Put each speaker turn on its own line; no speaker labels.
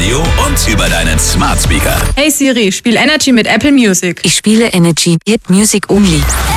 Radio und über deinen Smart Speaker.
Hey Siri, spiel Energy mit Apple Music.
Ich spiele Energy, Hit Music Only.